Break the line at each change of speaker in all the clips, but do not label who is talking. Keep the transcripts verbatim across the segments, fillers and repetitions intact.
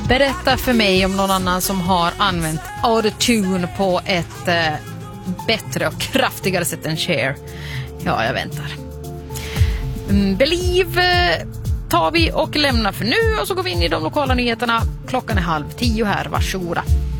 Berätta för mig om någon annan som har använt autotune på ett eh, bättre och kraftigare sätt än Cher. Ja, jag väntar. Mm, Believe eh, tar vi och lämnar för nu, och så går vi in i de lokala nyheterna. Klockan är halv tio här, varsågoda.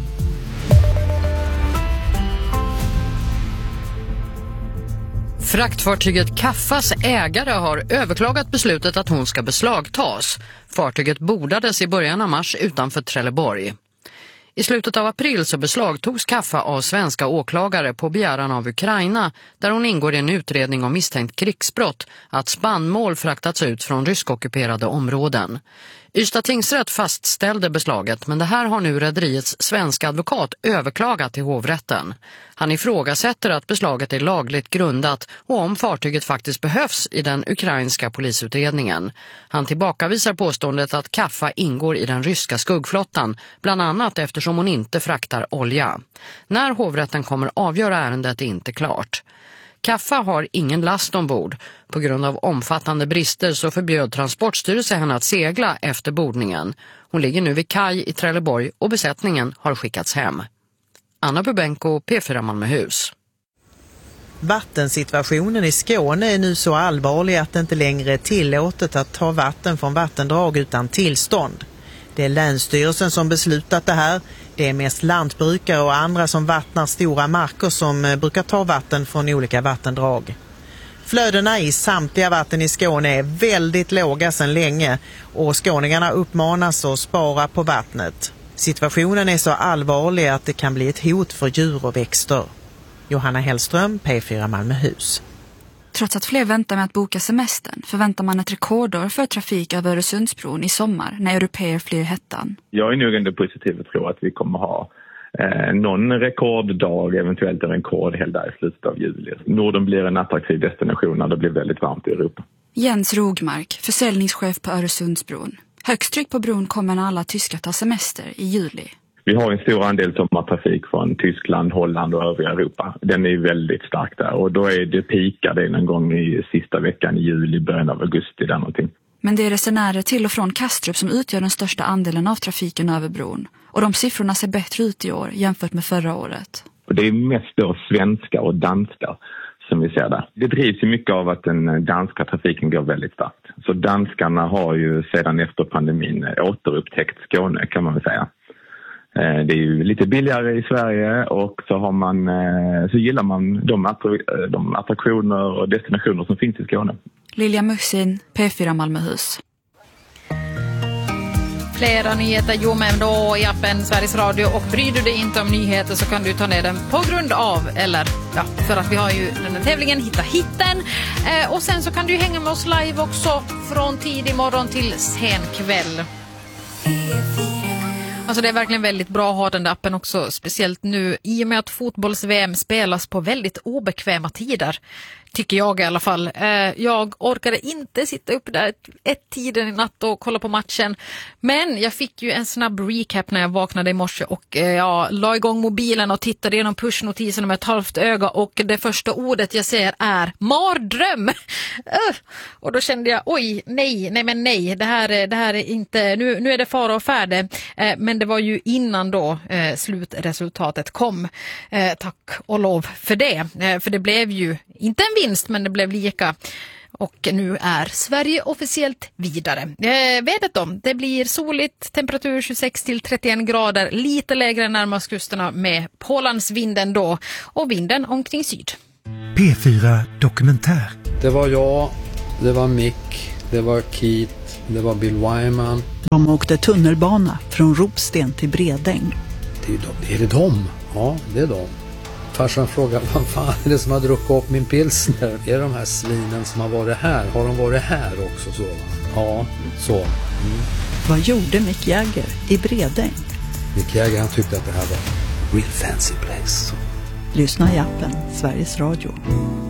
Fraktfartyget Kaffas ägare har överklagat beslutet att hon ska beslagtas. Fartyget bordades i början av mars utanför Trelleborg. I slutet av april så beslagtogs Kaffa av svenska åklagare på begäran av Ukraina, där hon ingår i en utredning om misstänkt krigsbrott, att spannmål fraktats ut från ryskockuperade områden. Ystad tingsrätt fastställde beslaget, men det här har nu rederiets svenska advokat överklagat till hovrätten. Han ifrågasätter att beslaget är lagligt grundat och om fartyget faktiskt behövs i den ukrainska polisutredningen. Han tillbakavisar påståendet att Kaffa ingår i den ryska skuggflottan, bland annat eftersom hon inte fraktar olja. När hovrätten kommer avgöra ärendet är inte klart. Kaffa har ingen last ombord. På grund av omfattande brister så förbjöd Transportstyrelsen henne att segla efter bordningen. Hon ligger nu vid kaj i Trelleborg och besättningen har skickats hem. Anna Bubenko, P fyra Malmöhus.
Vattensituationen i Skåne är nu så allvarlig att det inte längre är tillåtet att ta vatten från vattendrag utan tillstånd. Det är Länsstyrelsen som beslutat det här. Det är mest lantbrukare och andra som vattnar stora marker som brukar ta vatten från olika vattendrag. Flödena i samtliga vatten i Skåne är väldigt låga sedan länge och skåningarna uppmanas att spara på vattnet. Situationen är så allvarlig att det kan bli ett hot för djur och växter. Johanna Hellström, P fyra Malmöhus.
Trots att fler väntar med att boka semestern förväntar man ett rekordår för trafik över Öresundsbron i sommar när europeer flyr hettan.
Jag är nog ändå positiv och tror att vi kommer ha eh, någon rekorddag, eventuellt en rekordhelg i slutet av juli. Norden blir en attraktiv destination när det blir väldigt varmt i Europa.
Jens Rogmark, försäljningschef på Öresundsbron. Högstryck på bron kommer när alla tyskar tar semester i juli.
Vi har en stor andel sommartrafik från Tyskland, Holland och övriga Europa. Den är väldigt stark där och då är det pikade en gång i sista veckan i juli, början av augusti där någonting.
Men det är resenärer till och från Kastrup som utgör den största andelen av trafiken över bron. Och de siffrorna ser bättre ut i år jämfört med förra året.
Och det är mest då svenska och danska som vi ser där. Det drivs ju mycket av att den danska trafiken går väldigt starkt. Så danskarna har ju sedan efter pandemin återupptäckt Skåne, kan man väl säga. Det är ju lite billigare i Sverige och så, har man, så gillar man de, attra- de attraktioner och destinationer som finns i Skåne.
Lilja Muxin, P fyra Malmöhus.
Flera nyheter, jo men då i appen Sveriges Radio, och bryr du dig inte om nyheter så kan du ta ner den på grund av, eller ja, för att vi har ju den här tävlingen Hitta hitten, eh, och sen så kan du hänga med oss live också från tidig morgon till sen kväll. Alltså det är verkligen väldigt bra att ha den där appen också, speciellt nu i och med att fotbolls-V M spelas på väldigt obekväma tider, tycker jag i alla fall. Jag orkade inte sitta upp där ett tiden i natt och kolla på matchen, men jag fick ju en snabb recap när jag vaknade i morse och jag la igång mobilen och tittade igenom pushnotiserna med ett halvt öga, och det första ordet jag ser är mardröm. Och då kände jag, oj, nej, nej men nej, det här, det här är inte, nu, nu är det fara och färde. Men det var ju innan då eh, slutresultatet kom. Eh, tack och lov för det. Eh, för det blev ju inte en vinst, men det blev lika. Och nu är Sverige officiellt vidare. Eh, vädret då? Det blir soligt, temperatur tjugosex till trettioen grader, lite lägre närmast kusterna med pålandsvinden då, och vinden omkring syd.
P fyra Dokumentär.
Det var jag, det var Mick, det var Keith, det var Bill Wyman.
De åkte tunnelbana från Ropsten till Bredäng.
Det är, de, är det de? Ja, det är de. Farsan frågar, vad fan är det som har druckit upp min pilsner? Är det de här svinen som har varit här? Har de varit här också? Så? Ja, så. Mm.
Vad gjorde Mick Jagger i Bredäng?
Mick Jagger, han tyckte att det här var real fancy place.
Lyssna i appen Sveriges Radio.